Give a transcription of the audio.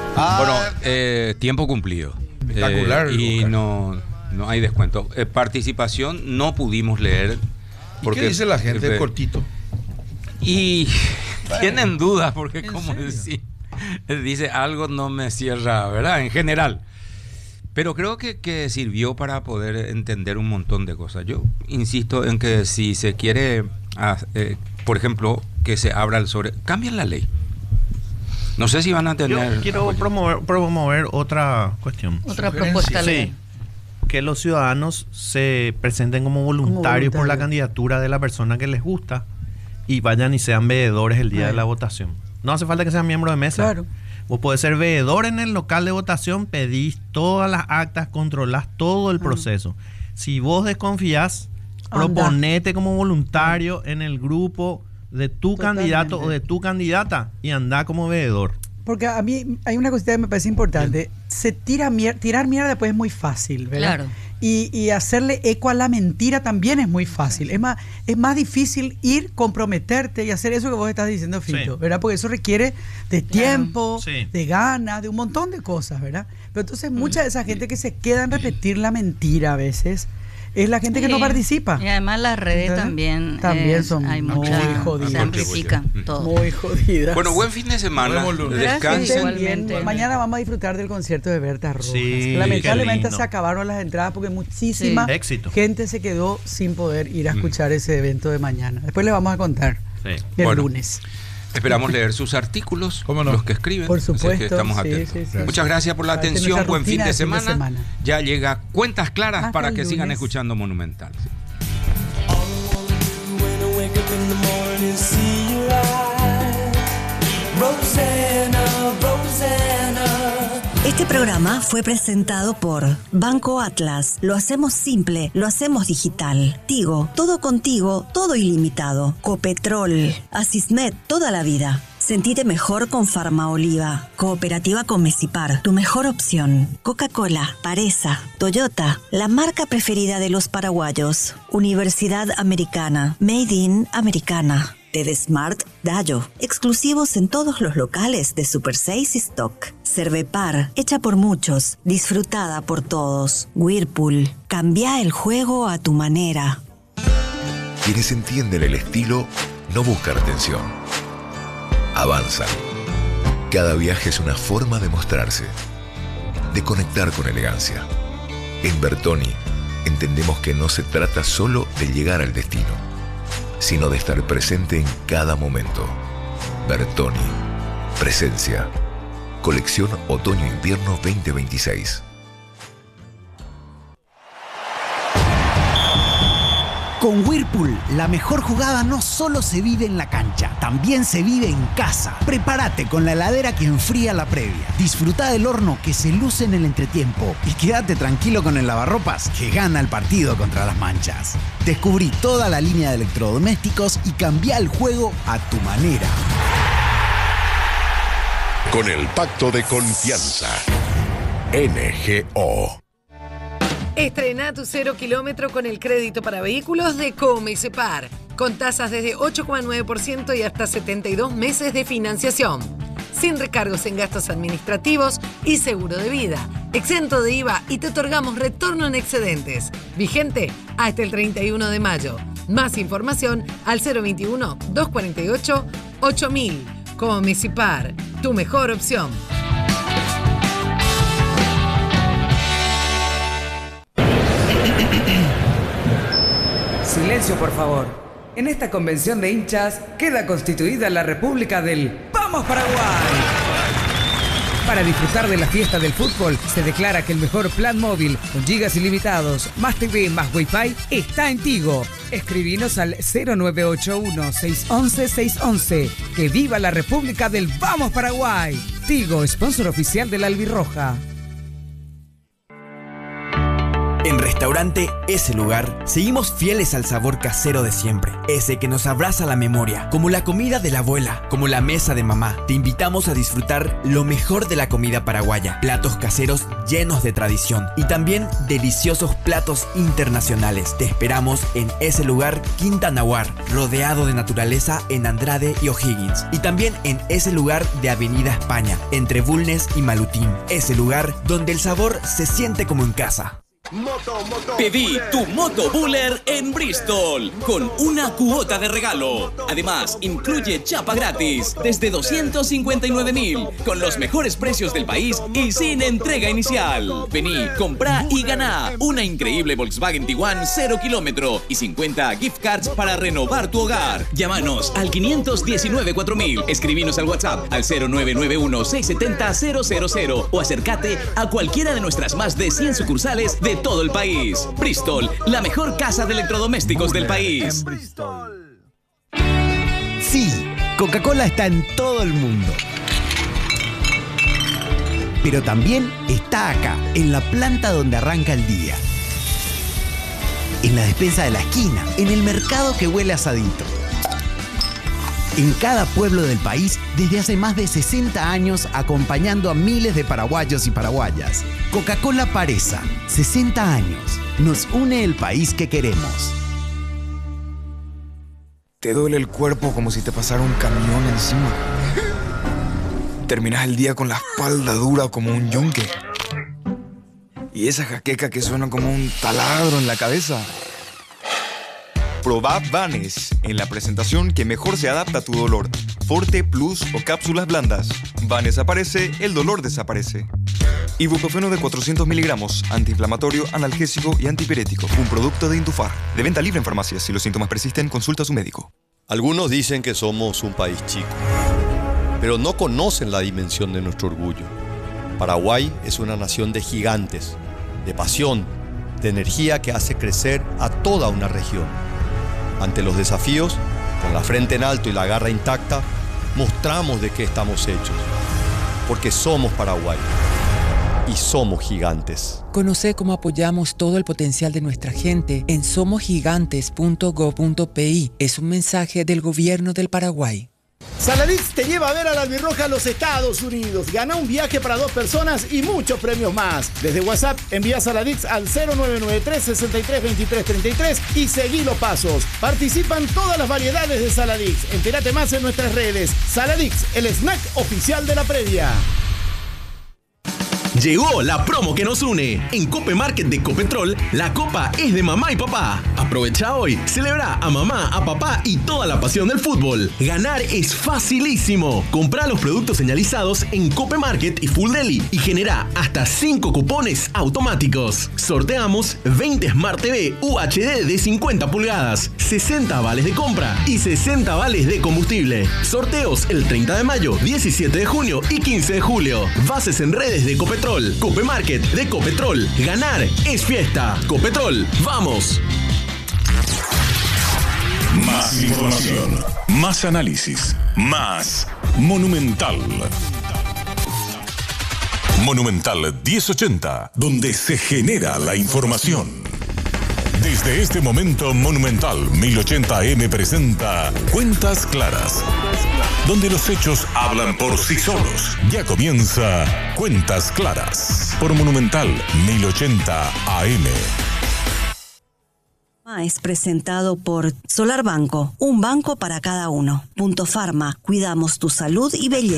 Bueno, tiempo cumplido. Espectacular. Y no hay descuento. Participación no pudimos leer. Porque, ¿qué dice la gente? Cortito. Y tienen dudas porque, como decía, dice algo no me cierra, ¿verdad? En general. Pero creo que sirvió para poder entender un montón de cosas. Yo insisto en que si se quiere, por ejemplo, que se abra el sobre... Cambian la ley. No sé si van a tener... Yo quiero promover otra cuestión. Otra propuesta. Sí. Que los ciudadanos se presenten como voluntarios por la candidatura de la persona que les gusta y vayan y sean veedores el día de la votación. No hace falta que sean miembros de mesa. Claro. Vos podés ser veedor en el local de votación, pedís todas las actas, controlás todo el proceso. Si vos desconfías, proponete como voluntario en el grupo de tu candidato o de tu candidata y andá como veedor. Porque a mí hay una cosita que me parece importante. Tirar mierda después es muy fácil, ¿verdad? Claro. Y hacerle eco a la mentira también es muy fácil. Es más difícil comprometerte y hacer eso que vos estás diciendo, Fito, ¿verdad? Porque eso requiere de tiempo, de ganas, de un montón de cosas, ¿verdad? Pero entonces mucha de esa gente que se queda en repetir la mentira a veces es la gente que no participa. Y además las redes también son hay muy jodidas. Se amplifican todo. Muy jodidas. Bueno, buen fin de semana. Descansen. Bien. Mañana vamos a disfrutar del concierto de Berta Rojas. Sí, lamentablemente se acabaron las entradas porque muchísima gente se quedó sin poder ir a escuchar ese evento de mañana. Después les vamos a contar el lunes. Esperamos leer sus artículos, los que escriben. Por supuesto. Que estamos atentos. Sí. Muchas gracias por la atención. Buen fin de semana. Ya llega Cuentas Claras hasta para que sigan escuchando Monumental. Este programa fue presentado por Banco Atlas. Lo hacemos simple, lo hacemos digital. Tigo, todo contigo, todo ilimitado. Copetrol, Asismed, toda la vida. Sentite mejor con Farmaoliva. Cooperativa con Mesipar, tu mejor opción. Coca-Cola, Paresa, Toyota, la marca preferida de los paraguayos. Universidad Americana, Made in Americana. TV Smart Dayo, exclusivos en todos los locales de Super 6 y Stock. Cervepar, hecha por muchos, disfrutada por todos. Whirlpool, cambia el juego a tu manera. Quienes entienden el estilo no buscan atención. Avanzan. Cada viaje es una forma de mostrarse, de conectar con elegancia. En Bertoni entendemos que no se trata solo de llegar al destino, sino de estar presente en cada momento. Bertoni. Presencia. Colección Otoño-Invierno 2026. Con Whirlpool, la mejor jugada no solo se vive en la cancha, también se vive en casa. Prepárate con la heladera que enfría la previa. Disfruta del horno que se luce en el entretiempo. Y quédate tranquilo con el lavarropas que gana el partido contra las manchas. Descubrí toda la línea de electrodomésticos y cambia el juego a tu manera. Con el pacto de confianza. NGO. Estrena tu 0 kilómetro con el crédito para vehículos de Comesepar, con tasas desde 8,9% y hasta 72 meses de financiación. Sin recargos en gastos administrativos y seguro de vida. Exento de IVA y te otorgamos retorno en excedentes. Vigente hasta el 31 de mayo. Más información al 021-248-8000. Comesepar, tu mejor opción. Silencio, por favor. En esta convención de hinchas queda constituida la República del ¡Vamos Paraguay! Para disfrutar de la fiesta del fútbol, se declara que el mejor plan móvil con gigas ilimitados, más TV, más Wi-Fi, está en Tigo. Escribinos al 0981-611-611. ¡Que viva la República del Vamos Paraguay! Tigo, sponsor oficial de la Albirroja. En restaurante Ese Lugar, seguimos fieles al sabor casero de siempre, ese que nos abraza la memoria, como la comida de la abuela, como la mesa de mamá. Te invitamos a disfrutar lo mejor de la comida paraguaya, platos caseros llenos de tradición y también deliciosos platos internacionales. Te esperamos en Ese Lugar Quinta Nahuar, rodeado de naturaleza en Andrade y O'Higgins, y también en Ese Lugar de Avenida España, entre Bulnes y Malutín. Ese lugar donde el sabor se siente como en casa. Pedí tu Moto Buller en Bristol con una cuota de regalo. Además, incluye chapa gratis desde 259.000 con los mejores precios del país y sin entrega inicial. Vení, comprá y ganá una increíble Volkswagen Tiguan 0 kilómetro y 50 gift cards para renovar tu hogar. Llámanos al 519-4000, escribinos al WhatsApp al 0991-670-000 o acércate a cualquiera de nuestras más de 100 sucursales de todo el país. Bristol, la mejor casa de electrodomésticos del país. Sí, Coca-Cola está en todo el mundo. Pero también está acá, en la planta donde arranca el día. En la despensa de la esquina, en el mercado que huele asadito. En cada pueblo del país, desde hace más de 60 años, acompañando a miles de paraguayos y paraguayas. Coca-Cola Paresa, 60 años. Nos une el país que queremos. Te duele el cuerpo como si te pasara un camión encima. Terminas el día con la espalda dura como un yunque. Y esa jaqueca que suena como un taladro en la cabeza. Probá Vanes en la presentación que mejor se adapta a tu dolor. Forte, Plus o cápsulas blandas. Vanes aparece, el dolor desaparece. Ibuprofeno de 400 miligramos, antiinflamatorio, analgésico y antipirético. Un producto de Intufar. De venta libre en farmacias. Si los síntomas persisten, consulta a su médico. Algunos dicen que somos un país chico, pero no conocen la dimensión de nuestro orgullo. Paraguay es una nación de gigantes, de pasión, de energía que hace crecer a toda una región. Ante los desafíos, con la frente en alto y la garra intacta, mostramos de qué estamos hechos. Porque somos Paraguay y somos gigantes. Conoce cómo apoyamos todo el potencial de nuestra gente en somosgigantes.go.pi. Es un mensaje del gobierno del Paraguay. Saladix te lleva a ver a la albirroja a los Estados Unidos. Gana un viaje para 2 personas y muchos premios más. Desde WhatsApp envía Saladix al 0993-632333 y seguí los pasos. Participan todas las variedades de Saladix. Entérate más en nuestras redes. Saladix, el snack oficial de la previa. Llegó la promo que nos une. En Cope Market de Copetrol, la copa es de mamá y papá. Aprovecha hoy, celebra a mamá, a papá y toda la pasión del fútbol. Ganar es facilísimo. Comprá los productos señalizados en Cope Market y Full Deli y genera hasta 5 cupones automáticos. Sorteamos 20 Smart TV UHD de 50 pulgadas, 60 vales de compra y 60 vales de combustible. Sorteos el 30 de mayo, 17 de junio y 15 de julio. Bases en redes de Copetrol. Cope Market de Copetrol. Ganar es fiesta. Copetrol, ¡vamos! Más información, más análisis, más Monumental. Monumental 1080, donde se genera la información. Desde este momento, Monumental 1080 AM presenta Cuentas Claras, donde los hechos hablan por sí solos. Ya comienza Cuentas Claras por Monumental 1080 AM. Es presentado por Solar Banco, un banco para cada uno. Punto Pharma, cuidamos tu salud y belleza.